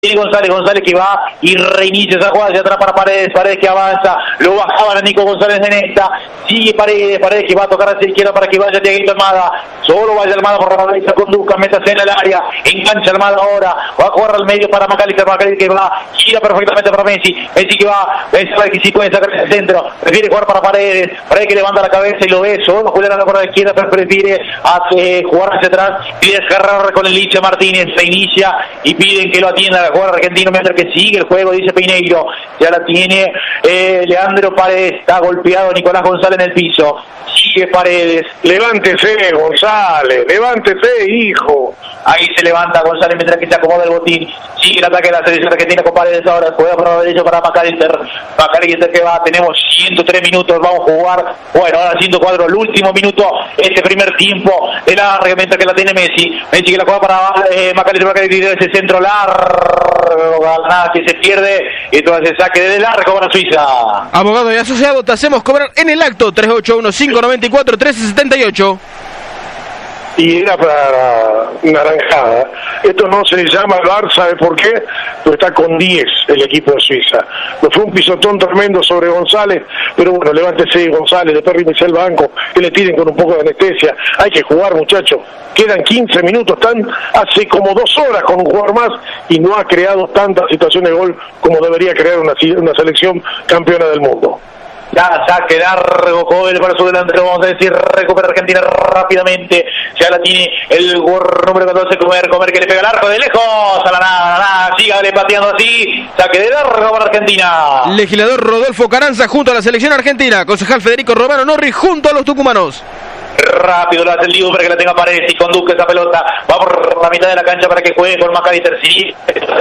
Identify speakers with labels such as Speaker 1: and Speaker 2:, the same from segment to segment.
Speaker 1: Tiene González que va y reinicia esa jugada hacia atrás para Paredes que avanza, lo bajaban a Nico González en esta, sigue Paredes que va a tocar hacia la izquierda para que vaya Tiaguito Almada, solo vaya Almada por la derecha, conduzca, métase en el área, engancha Almada ahora, va a jugar al medio para Macalister que va, gira perfectamente para Messi que va, sabe que sí puede sacar el centro, prefiere jugar para Paredes que levanta la cabeza y lo ve, solo Julián por la izquierda, pero prefiere jugar hacia atrás, pide descargar con el Licha Martínez, se inicia y piden que lo atienda jugador argentino mientras que sigue el juego, dice Pineiro, ya la tiene Leandro Paredes, está golpeado Nicolás González en el piso, sigue Paredes,
Speaker 2: levántese González, levántese hijo,
Speaker 1: ahí se levanta González mientras que se acomoda el botín, sigue el ataque de la selección argentina con Paredes ahora, juega por la derecha para Macalister que va, tenemos 103 minutos, vamos a jugar, bueno, ahora 104, el último minuto, este primer tiempo de la mientras que la tiene Messi que la juega para Macalister ese centro largo, nada que se pierde, y entonces saque de largo para Suiza.
Speaker 3: Abogado y asociado, te hacemos cobrar en el acto 381-594-1378.
Speaker 2: Y era para naranjada. Esto no se llama VAR, ¿sabe por qué? Pues está con 10 el equipo de Suiza. No fue un pisotón tremendo sobre González, pero bueno, levántese González, después rímese el banco, que le tiren con un poco de anestesia. Hay que jugar, muchachos. Quedan 15 minutos, están hace como 2 horas con un jugador más y no ha creado tantas situaciones de gol como debería crear una selección campeona del mundo.
Speaker 1: Ya saque largo, joven para su delantero, vamos a decir, recupera Argentina rápidamente, ya la tiene el número 14, Comer que le pega el arco de lejos, a la nada, sígale pateando así, saque de largo para Argentina.
Speaker 3: Legislador Rodolfo Carranza junto a la selección argentina, concejal Federico Romano Norri junto a los tucumanos.
Speaker 1: Rápido lo hace el Dibu para que la tenga Paredes y conduzca esa pelota, va por la mitad de la cancha para que juegue con Macalister, sí,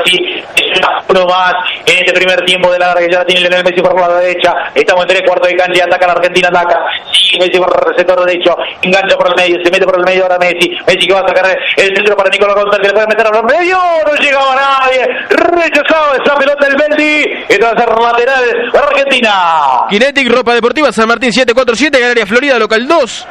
Speaker 1: uno más en este primer tiempo de la larga, ya la tiene Lionel Messi por la derecha, estamos en 3/4 de cancha, ataca la Argentina, sí, Messi por el sector derecho, engancha por el medio, se mete por el medio ahora Messi que va a sacar el centro para Nicolás González, que le puede meter a los medios, no llegaba nadie, rechazado esa pelota del Beldi, esto va a ser lateral para Argentina.
Speaker 3: Kinetic, ropa deportiva, San Martín 747, Galería Florida, local 2.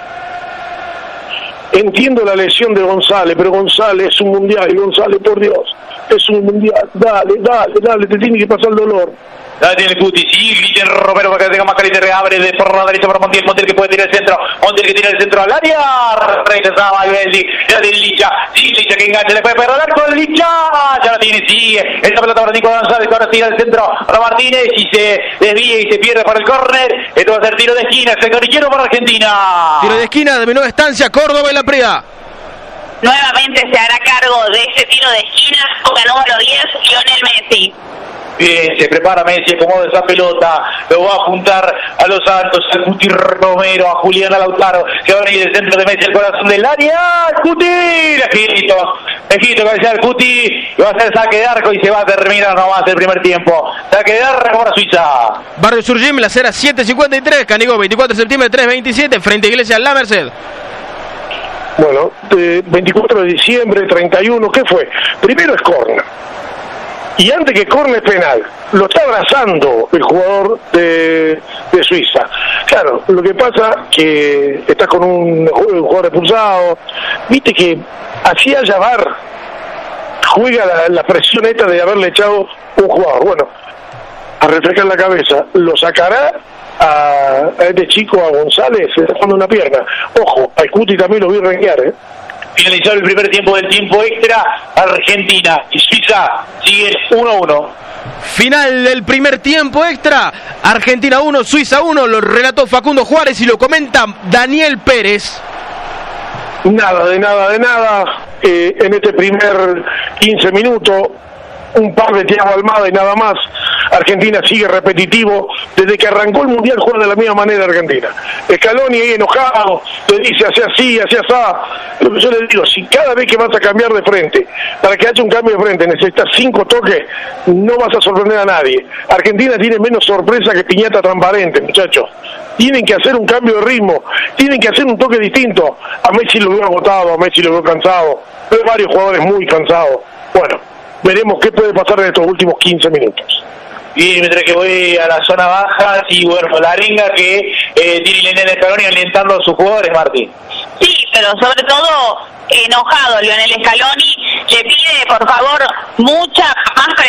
Speaker 2: Entiendo la lesión de González, pero González es un mundial, González, por Dios, es un mundial, dale, te tiene que pasar el dolor.
Speaker 1: La tiene el Cuti, sí, Guillermo Romero para que tenga Macalister, abre por la derecha para Montiel que puede tirar el centro, Montiel que tira el centro al área, regresaba Beldi, ya tiene Licha, sí, Licha que engancha, le puede pegar al arco, Licha, ya la tiene, sí, esta pelota para Nico González, que ahora tira el centro para Martínez y se desvía y se pierde para el córner, esto va a ser tiro de esquina, sector izquierdo para Argentina.
Speaker 3: Tiro de esquina de menor estancia, Córdoba y La Prida.
Speaker 4: Nuevamente se hará cargo de ese tiro de esquina con el número 10, Lionel Messi.
Speaker 1: Bien, se prepara Messi, acomoda esa pelota, lo va a juntar a los Santos, al Cuti Romero, a Julián Lautaro, que va a venir del centro de Messi, el corazón del área, el Cuti, lejito, cabecea el Cuti, y va a hacer saque de arco y se va a terminar nomás el primer tiempo, saque de arco para Suiza.
Speaker 3: Barrio Surgim, La Cera 753, Canigó 24 de septiembre 327, frente a Iglesia La Merced.
Speaker 2: Bueno, 24 de diciembre, 31, ¿qué fue? Primero es córner. Y antes que córner penal, lo está abrazando el jugador de Suiza. Claro, lo que pasa que está con un jugador expulsado. Viste que así haya VAR, juega la presión esta de haberle echado un jugador. Bueno, a refrescar la cabeza, lo sacará a este chico, a González, se está jugando una pierna. Ojo, al Cuti también lo vi renguear,
Speaker 1: Finalizado el primer tiempo del tiempo extra, Argentina y Suiza siguen 1-1.
Speaker 3: Final del primer tiempo extra, Argentina 1, Suiza 1, lo relató Facundo Juárez y lo comenta Daniel Pérez.
Speaker 2: Nada de nada, en este primer 15 minutos, un par de Thiago Almada y nada más. Argentina sigue repetitivo, desde que arrancó el Mundial juega de la misma manera Argentina. Scaloni ahí enojado, le dice hacia así, hacia asá. Lo que yo le digo, si cada vez que vas a cambiar de frente, para que haya un cambio de frente necesitas 5 toques, no vas a sorprender a nadie. Argentina tiene menos sorpresa que piñata transparente, muchachos. Tienen que hacer un cambio de ritmo, tienen que hacer un toque distinto. A Messi lo veo agotado, a Messi lo veo cansado, veo varios jugadores muy cansados. Bueno, veremos qué puede pasar en estos últimos 15 minutos.
Speaker 1: Y mientras que voy a la zona baja, sí, bueno, la arenga que tiene Lionel Scaloni alentando a sus jugadores, Martín.
Speaker 4: Sí, pero sobre todo enojado Lionel Scaloni, le pide por favor mucha más